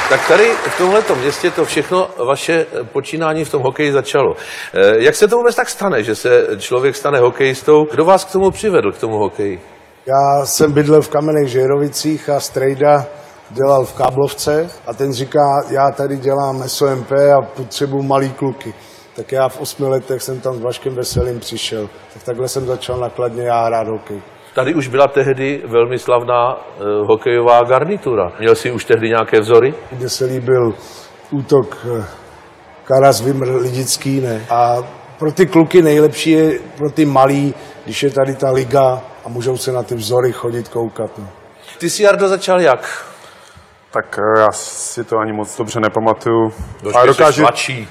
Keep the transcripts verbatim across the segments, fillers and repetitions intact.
Tak tady v tomhletom městě to všechno vaše počínání v tom hokeji začalo. Jak se to vůbec tak stane, že se člověk stane hokejistou? Kdo vás k tomu přivedl, k tomu hokeji? Já jsem bydlel v Kamenných Žerovicích a strejda dělal v Káblovce a ten říká, já tady dělám S O M P a potřebuji malý kluky. Tak já v osmi letech jsem tam s Vaškem Veselým přišel. Tak takhle jsem začal na Kladně já hrát hokej. Tady už byla tehdy velmi slavná uh, hokejová garnitura. Měl jsi už tehdy nějaké vzory? Mně se líbil útok uh, Karas, Vimr, Lidický, ne. A pro ty kluky nejlepší je pro ty malý, když je tady ta liga a můžou se na ty vzory chodit koukat. Ne. Ty jsi, Jardo, začal jak? Tak já si to ani moc dobře nepamatuju. Ale dokážu... Mladší.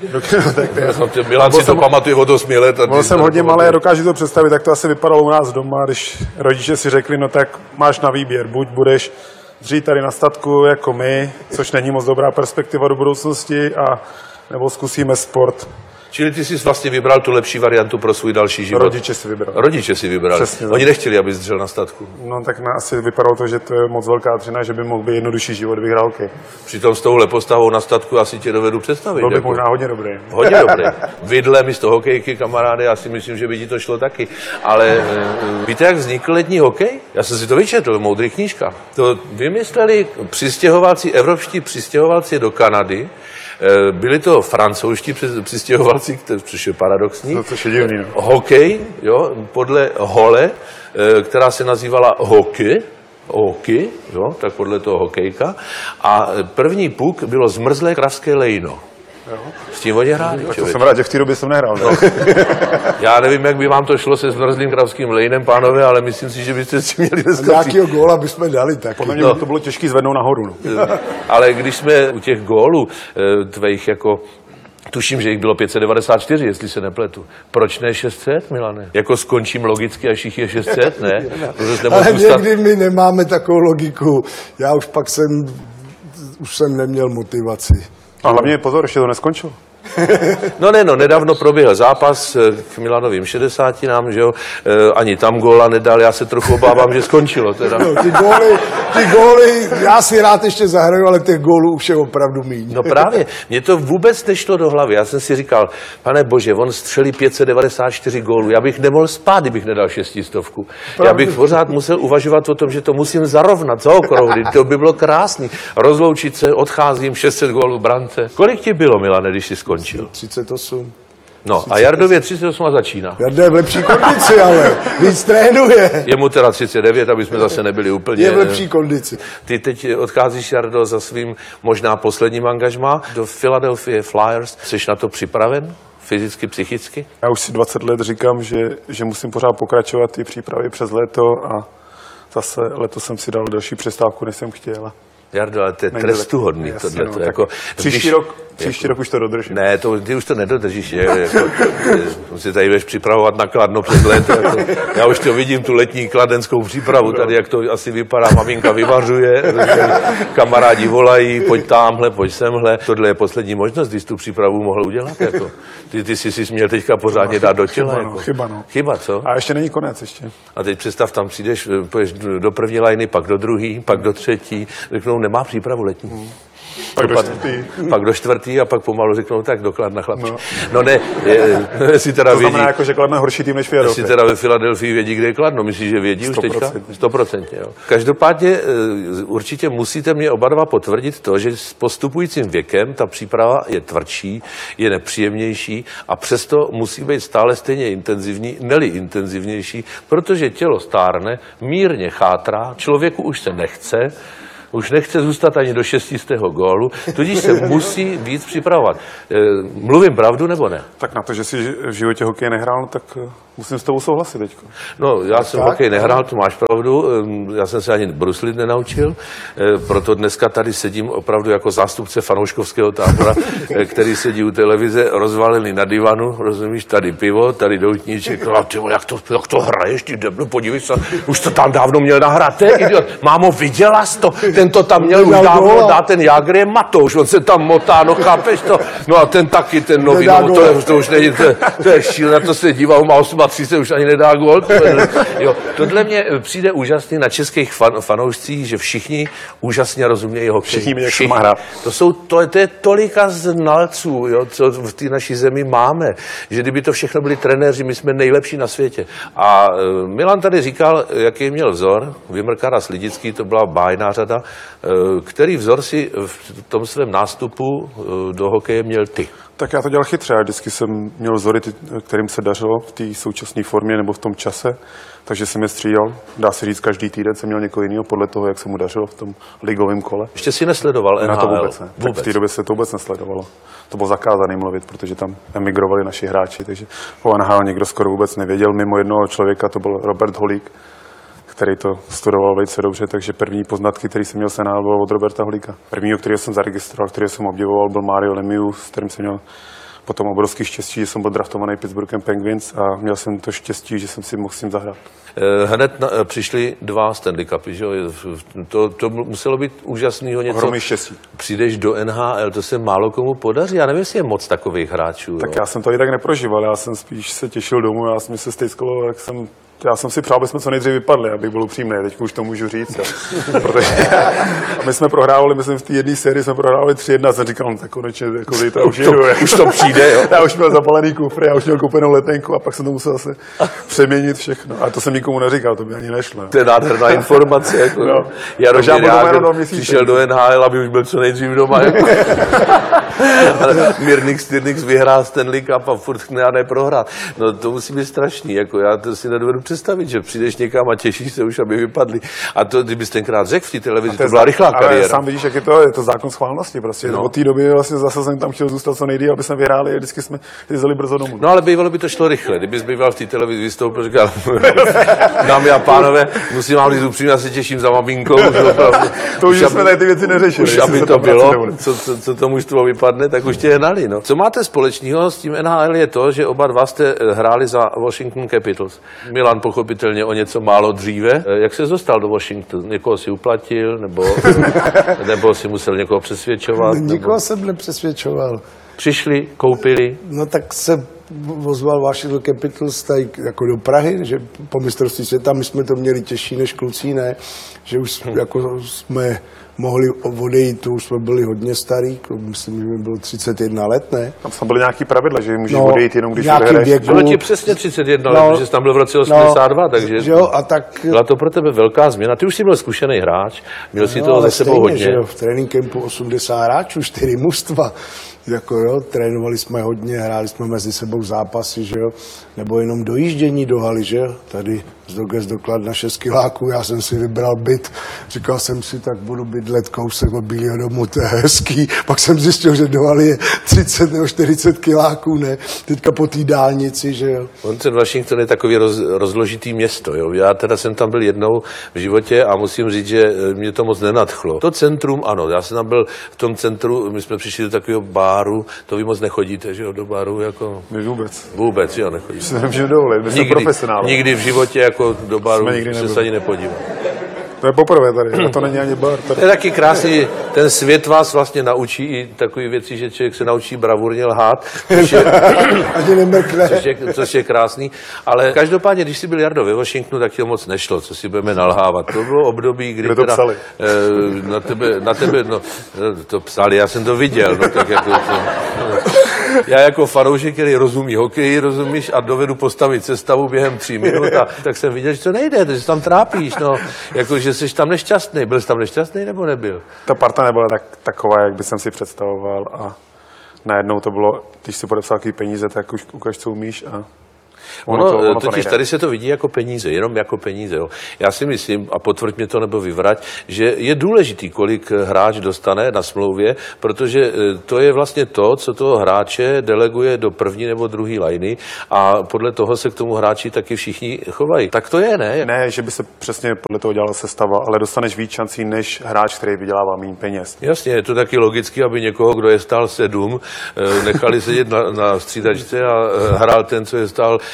Milan si to jsem... pamatuje od osmi let. Byl jsem hodně malý a dokážu to představit, tak to asi vypadalo u nás doma, když rodiče si řekli, no tak máš na výběr, buď budeš dřít tady na statku jako my, což není moc dobrá perspektiva do budoucnosti, a nebo zkusíme sport. Čili ty jsi vlastně vybral tu lepší variantu pro svůj další život? Rodiče si vybrali. Rodiče si vybrali. Přesně. Oni nechtěli, abys dřel na statku. No tak na, asi vypadalo to, že to je moc velká dřina, že by mohl být jednodušší život, bych hrál hokej. Přitom s touhle postavou na statku asi tě dovedu představit. Byl bych jako... možná hodně dobrý. Hodně dobrý. Vidle místo hokejky, kamarády, já si myslím, že by ti to šlo taky. Ale víte, jak vznikl letní hokej? Já jsem si to vyčetl v moudrých knížkách. To vymysleli přistěhovalci, evropští přistěhovalci do Kanady. Byli to francouzští přistěhovalci, což je paradoxní. No, což je divný, no. Hokej, jo, podle hole, která se nazývala hockey, hockey, jo, tak podle toho hokejka. A první puk bylo zmrzlé kravské lejno. Jo. S tím oni hráli. Tak to jsem rád, že v té době jsem nehrál. No. Já nevím, jak by vám to šlo se zmrzlým kravským lejnem, pánové, ale myslím si, že byste si měli dneska... Nějakýho góla bychom dali tak. Podle mě no. To bylo těžké zvednout nahoru. No. Ale když jsme u těch gólů tvých jako... Tuším, že jich bylo pět set devadesát čtyři, jestli se nepletu. Proč ne šest set, Milane? Jako skončím logicky, až jich je šest set, ne? Ale někdy my nemáme takovou logiku. Já už pak jsem... Už jsem neměl motivaci. A hlavně pozor, ještě to neskončilo. No ne, no, nedávno proběhl zápas k Milanovým šedesátinám, že jo, ani tam góla nedal, já se trochu obávám, že skončilo teda. No, ty góly, ty góly, já si rád ještě zahraju, ale těch gólů už je opravdu míň. No právě, mně to vůbec nešlo do hlavy, já jsem si říkal, pane bože, on střelí pět set devadesát čtyři gólů, já bych nemohl spát, kdybych nedal šestistovku. Já bych pořád musel uvažovat o tom, že to musím zarovnat za okrouhy, to by bylo krásný. Rozloučit se, odcházím, šest set gólů brance. Kolik ti bylo, Milane, když jsi skončil? třicet osm. No a Jardově třicet osm a začíná. Jarda je v lepší kondici, ale víc trénuje. Je mu teda třicet devět, aby jsme zase nebyli úplně... Je v lepší kondici. Ty teď odcházíš, Jardo, za svým možná posledním angažmá do Philadelphia Flyers. Jsi na to připraven? Fyzicky, psychicky? Já už si dvacet let říkám, že, že musím pořád pokračovat ty přípravy přes léto a zase letos jsem si dal další přestávku, než jsem chtěl. Jardo, ale to je trestuhodný tohle. No, jako, příští když, rok, příští jako, rok už to dodržím. Ne, to, ty už to nedodržíš. Je, jako, si tady budeš připravovat na Kladno přes léto. Jako, já už to vidím, tu letní kladenskou přípravu. Tady, jak to asi vypadá, maminka vyvařuje, kamarádi volají, pojď támhle, pojď semhle. Tohle je poslední možnost, když tu přípravu mohl udělat. Jako. Ty, ty jsi si směl teďka pořádně dát do těla. Chyba, jako. no, chyba, no. Chyba, co? A ještě není konec ještě. A teď představ, tam přijdeš, půjdeš do první lajny, pak do druhý, pak do třetí. Řeknou, nemá přípravu letní. Hmm. Pak do čtvrtý. Pak do čtvrtý a pak pomalu řeknou, tak do Kladna, chlapče. No, no ne, je, jestli teda to vědí. To znamená, jako, že Kladno je horší tým než Philadelphia. Jestli teda ve Filadelfii vědí, kde je Kladno. Myslíš, že vědí už teďka? sto procent. Jo. Každopádně určitě musíte mě oba dva potvrdit to, že s postupujícím věkem ta příprava je tvrdší, je nepříjemnější a přesto musí být stále stejně intenzivní, neli intenzivnější, protože tělo stárne, mírně chátrá, člověku už se nechce, už nechce zůstat ani do šestistého gólu, tudíž se musí víc připravovat. Mluvím pravdu, nebo ne? Tak na to, že jsi v životě hokej nehrál, tak musím s tebou souhlasit teď. No, já jsem tak, hokej nehrál, to máš pravdu, já jsem se ani bruslit nenaučil, proto dneska tady sedím opravdu jako zástupce fanouškovského tábora, který sedí u televize, rozvalený na divanu, rozumíš, tady pivo, tady doutníček, no, ty, jak, to, jak to hraješ, ty deblu, podívej se, už to tam dávno měl nahrát, to je idiot. Mámo, viděla jsi to, ten ten to tam měl už Nedal dávno góla. dá, ten Jágr je matouš, on se tam motá, no chápeš to? No a ten taky, ten nový, Nedá no, to, góla. je, to už není, to, to je šílené, na to se dívá, má třicet osm, už ani nedá gól. To je- Jo, tohle mně přijde úžasný na českých fan, fanoušcích, že všichni úžasně rozumějí hokeji. Všichni ví, jak se má hrát. To jsou, to, to je tolika znalců, jo, co v té naší zemi máme, že kdyby to všechno byli trenéři, my jsme nejlepší na světě. A e, Milan tady říkal, jaký měl vzor, Vymrkara Slidický, to byla bájná řada, e, který vzor si v tom svém nástupu e, do hokeje měl ty. Tak já to dělal chytře. Já vždycky jsem měl vzory, ty- kterým se dařilo v té současné formě nebo v tom čase, takže jsem je střídal. Dá se říct, každý týden jsem měl někoho jiného podle toho, jak se mu dařilo v tom ligovém kole. Ještě si nesledoval N H L? Na to vůbec ne. Tak Vůbec. v té době se to vůbec nesledovalo. To bylo zakázané mluvit, protože tam emigrovali naši hráči, takže o N H L někdo skoro vůbec nevěděl. Mimo jednoho člověka to byl Robert Holík, který to studoval velice dobře, takže první poznatky, který jsem měl se náhodou od Roberta Holíka. Prvního, kterého jsem zaregistroval, kterého jsem obdivoval, byl Mario Lemieux, s kterým jsem měl potom obrovský štěstí, že jsem byl draftovaný Pittsburghem Penguins a měl jsem to štěstí, že jsem si mohl s ním zahrát. Eh, Hned na, eh, přišly dva Stanley Cupy, že jo? To, to muselo být úžasného něco. Ohromný štěstí. Přijdeš do N H L, to se málo komu podaří. Já nevím, jestli je moc takových hráčů. Tak jo. já jsem to i tak neprožíval, já jsem spíš se těšil domů, já jsem se stejskalo, jak jsem já jsem si přál, aby jsme co nejdřív vypadli, abych byl upřímný, teď už to můžu říct. Jo. Protože my jsme prohrávali, myslím, v té jedné sérii jsme prohrávali tři jedna, jsem říkal, no, tak konečně, jako to už jedu. To, už to přijde, jo. Já už měl zapalený kufry, já už měl koupenou letenku a pak jsem to musel zase přeměnit všechno. A to jsem nikomu neříkal, to by ani nešlo. Jo. To je nádherná informace. Jako, No. Jaromír Takže já budu Jágr jenom dva měsíce. přišel do N H L, aby už byl co nejdřív doma. Jako. Ale Mirnix Styrnix vyhrál Stanley Cup a furt chce ne prohrát. No to musí být strašný. Jako, já to si nedovedu představit, že přijdeš někam a těšíš se už, aby vypadli. A to, kdybys tenkrát řekl v té televizi, to, to byla rychlá ale kariéra. sám vidíš, jak je to, je to zákon schválnosti. Prostě. No. Od té doby vlastně zase jsem tam chtěl zůstat co nejdýl, aby jsme vyhráli a vždycky jsme jezdili brzo domů. No ale bývalo by to šlo rychle. Kdybys býval v té televizi vystoupil, říkal, dámy a pánové, musím vám říct upřímně, já se těším za maminkou. Už opravdu, To už aby- jsme tady ty věci neřešili. Už jestli aby se to tam vracet bylo, nebude. co, co, co tomu mužstvo vypadne, tak už tě hnali. No. Co máte společného s tím N H L je to, že oba dva jste eh, hráli za Washington Capitals. Milan pochopitelně o něco málo dříve. Eh, Jak se dostal do Washingtonu? Někoho si uplatil, nebo, nebo si musel někoho přesvědčovat? Nebo... Nikoho jsem nepřesvědčoval. Přišli, koupili. No tak se ozval Washington Capitals tady jako do Prahy, že po mistrovství světa my jsme to měli těžší než kluci, ne? Že už jako jsme mohli odejít, to už jsme byli hodně starý, myslím, že mi bylo třicet jedna let, ne? Tam jsme byli nějaký pravidla, že můžeš No, odejít jenom když nějaký vyhraješ. věk. Bylo ti přesně třicet jedna let, No. protože jsi tam byl v roce osmdesát dva, takže že jo, a tak... byla to pro tebe velká změna. Ty už jsi byl zkušený hráč, měl jsi No, toho ale za sebou stejně, hodně. Že jo, v trénink campu osmdesát hráčů, čtyři mužstva. Jako jo, trénovali jsme hodně, hráli jsme mezi sebou zápasy, že jo, nebo jenom dojíždění do haly, že jo. Tady z Doges doklad na šest kiláků, já jsem si vybral byt, říkal jsem si, tak budu bydlet kousek od Bílého domu, to je hezký. Pak jsem zjistil, že do haly je třicet nebo čtyřicet kiláků, ne, teďka po té dálnici, že jo. On ten Washington je takový roz, rozložitý město. Jo? Já teda jsem tam byl jednou v životě a musím říct, že mě to moc nenadchlo. To centrum, ano, já jsem tam byl v tom centru, my jsme přišli do takového báru, to vy moc nechodíte, že jo, do báru, jako My vůbec. vůbec, jo, nechodíte. Si nemůžeme dovolit, my jsme Nikdy, profesionálové. nikdy v životě jako do báru Jsme nikdy se nebyli. ani nepodíval. To je poprvé tady, a to není ani bar. To Tady. je taky krásný, ten svět vás vlastně naučí i takové věci, že člověk se naučí bravurně lhát, což je, Ani nemrkne. což je, což je krásný. Ale každopádně, když jsi byl, Jardo, ve Washingtonu, tak to moc nešlo, co si budeme nalhávat. To bylo období, kdy Kde to teda, psali? eh, na tebe, na tebe, no, to psali, já jsem to viděl, no tak jako to, já jako fanoušek, který rozumí hokeji, rozumíš, a dovedu postavit sestavu během tří minut, a, tak jsem viděl, že to nejde, že se tam trápíš, no, jako, že jsi tam nešťastný. Byl jsi tam nešťastný, nebo nebyl? Ta parta nebyla tak, taková, jak bych si představoval a najednou to bylo, když si podepsal takový peníze, tak už ukaž, co umíš a Ono, ono to, ono to totiž nejde. tady se to vidí jako peníze, jenom jako peníze. Jo. Já si myslím, a potvrď mě to nebo vyvrať, že je důležitý, kolik hráč dostane na smlouvě, protože eh, to je vlastně to, co toho hráče deleguje do první nebo druhé lajny a podle toho se k tomu hráči taky všichni chovají. Tak to je, ne? Ne, že by se přesně podle toho dělala sestava, ale dostaneš víc šancí než hráč, který vydělává méně peněz. Jasně, je to taky logicky, aby někoho, kdo je stál sedm, eh, nechali sedět na, na střídačce a eh, hrál ten, co je stál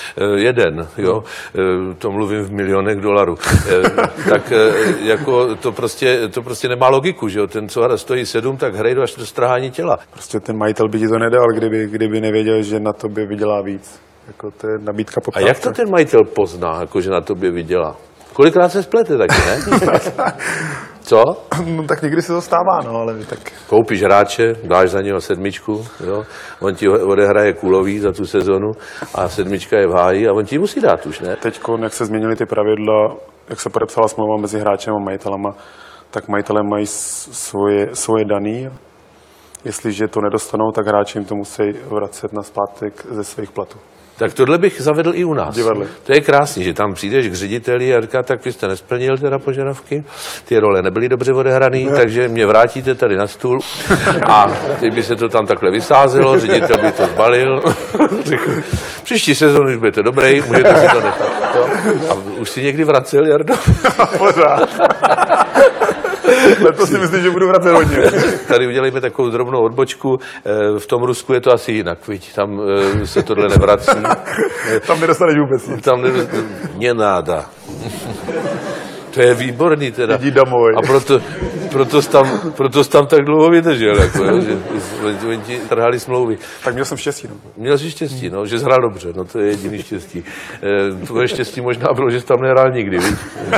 jeden, jo, to mluvím v milionech dolarů, tak jako to prostě, to prostě nemá logiku, že jo, ten, co stojí sedm, tak hrej do až do strhání těla. Prostě ten majitel by ti to nedal, kdyby, kdyby nevěděl, že na tobě vydělá víc. Jako to je nabídka A poptávka. jak to ten majitel pozná, jako že na tobě vydělá? Kolikrát se splete taky, ne? Co? No tak někdy se to stává, no, ale tak... Koupíš hráče, dáš za něho sedmičku, jo? On ti odehraje kulový za tu sezonu a sedmička je v háji a on ti musí dát už, ne? Teď, jak se změnily ty pravidla, jak se podepsala smlouva mezi hráčem a majitelama, tak majitelé mají svoje, svoje daný. Jestliže to nedostanou, tak hráči jim to musí vracet na zpátek ze svých platů. Tak tohle bych zavedl i u nás. Divadle. To je krásný, že tam přijdeš k řediteli a říká, tak vy jste nesplnil teda požadavky, ty role nebyly dobře odehraný, takže mě vrátíte tady na stůl a teď by se to tam takhle vysázelo, ředitel by to zbalil, řekl, příští sezónu už budete dobrý, můžete si to nechat. To. A už si někdy vracel, Jardo? Pořád. Letos si myslím, že budu vracet hodně. Tady udělejme takovou drobnou odbočku. V tom Rusku je to asi jinak, viď? Tam se tohle nevrací. Tam nedostaneš vůbec nic. Tam ne náda. To je výborný teda. Jdi domů. A proto, proto, jsi tam, proto jsi tam tak dlouho vydržel, jako, jo, že oni ti trhali smlouvy. Tak měl jsem štěstí. No. Měl jsi štěstí, no, že jsi hrál dobře, no to je jediný štěstí. E, tvoje štěstí možná bylo, že jsi tam nehrál nikdy, viď?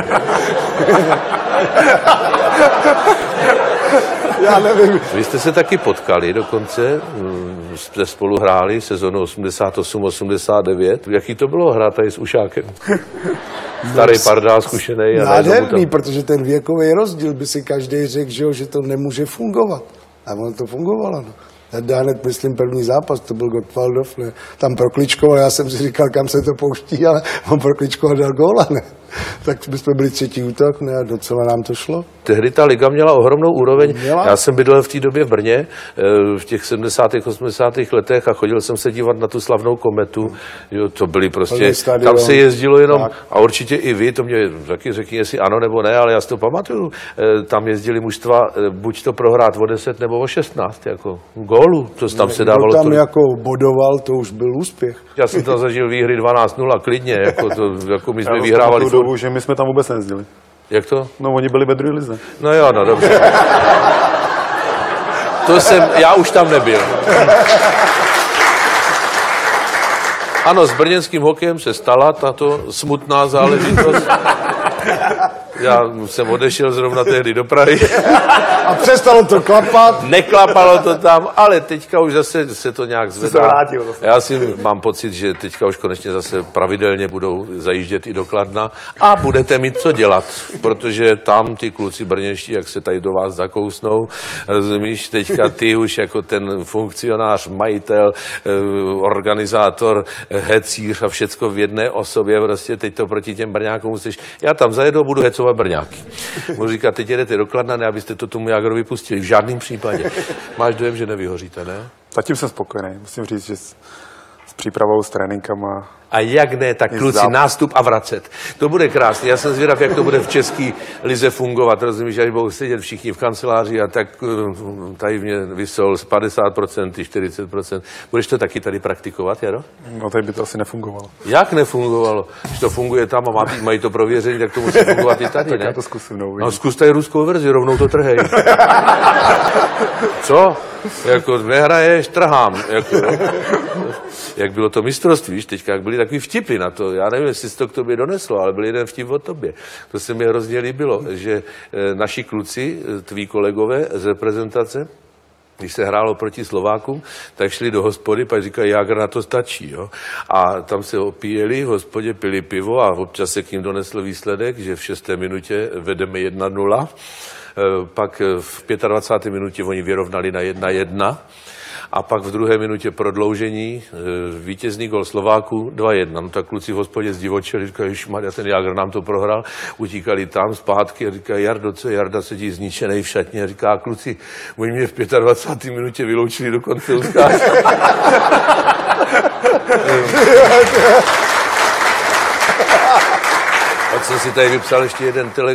Já nevím. Vy jste se taky potkali dokonce, jste spolu hráli sezonu osmdesát osm osmdesát devět. Jaký to bylo hrát tady s Ušákem? Starý pardál, zkušenej. Nádherný, protože ten věkový rozdíl by si každý řekl, že, jo, že to nemůže fungovat. A ono to fungovalo. No. Já hned myslím první zápas, to byl Gottwaldov, ne? Tam prokličkoval, já jsem si říkal, kam se to pouští, ale on prokličkoval dal góla, ne? Tak bychom byli třetí útok, ne? A docela nám to šlo. Tehdy ta liga měla ohromnou úroveň. Měla? Já jsem bydlel v té době v Brně, v těch sedmdesátých osmdesátých letech a chodil jsem se dívat na tu slavnou Kometu. Jo, to byly prostě, tam se jezdilo jenom, tak. A určitě i vy, to mě taky řekni, jestli ano nebo ne, ale já si to pamatuju. Tam jezdili mužstva, buď to prohrát o deset nebo o šestnáct, jako gólu, to tam se dávalo. Kdo tam to... jako bodoval, to už byl úspěch. Já jsem tam zažil výhry dvanáct nula klidně, jako, to, jako my jsme vyhrávali. Dobu, že my jsme tam vůbec nejezdili. Jak to? No, oni byli ve druhé lize. No jo, no dobře. To jsem, já už tam nebyl. Ano, s brněnským hokejem se stala tato smutná záležitost. Já jsem odešel zrovna tehdy do Prahy. A přestalo to klapat. Neklapalo to tam, ale teďka už zase se to nějak zvedá. Se vrátil zase. Já si mám pocit, že teďka už konečně zase pravidelně budou zajíždět i do Kladna a budete mít co dělat, protože tam ty kluci brněnští, jak se tady do vás zakousnou, rozumíš, teďka ty už jako ten funkcionář, majitel, organizátor, hecíř a všecko v jedné osobě, prostě teď to proti těm Brňákům musíš. Já tam zajedu a budu hecovat Brňáky. Můžu říkat, teď jedete do Kladna, ne, abyste to tomu Jágrovi pustili. V žádném případě. Máš dojem, že nevyhoříte, ne? Zatím jsem spokojený. Musím říct, že s, s přípravou, s tréninkama. A jak ne, tak kluci, záp... nástup a vracet. To bude krásný. Já jsem zvědav, jak to bude v české lize fungovat. Rozumíš, až budou sedět všichni v kanceláři a tak tady mě vysol z padesát procent, čtyřicet procent. Budeš to taky tady praktikovat, Jaro? No tady by to asi nefungovalo. Jak nefungovalo? Když to funguje tam a má, mají to prověření, tak to musí fungovat i tady, tak ne? já to zkusím, no, no zkus tady ruskou verzi, rovnou to trhej. Co? Jako nehraješ, trhám. Jako, jak bylo to mistrovství, víš, teďka jak byly takový vtipy na to. Já nevím, jestli jsi to k tobě doneslo, ale byl jeden vtip o tobě. To se mi hrozně líbilo, že naši kluci, tví kolegové z reprezentace, když se hrálo proti Slovákům, tak šli do hospody, pak říkají, Jágr, na to stačí. Jo? A tam se opíjeli, v hospodě pili pivo a občas se k ním donesl výsledek, že v šesté minutě vedeme jedna nula. Pak v dvacáté páté minutě oni vyrovnali na jedna jedna. A pak v druhé minutě prodloužení, vítězný gol Slováků dva jedna. No tak kluci v hospodě zdivočeli, říkají, ježišmarja, ten Jágr nám to prohrál, utíkali tam zpátky a říkají, Jardo, co je, Jarda sedí zničenej v šatně a říká, kluci, oni mě v dvacáté páté minutě vyloučili do konce utkání. Pak jsem si tady vypsal ještě jeden telegram.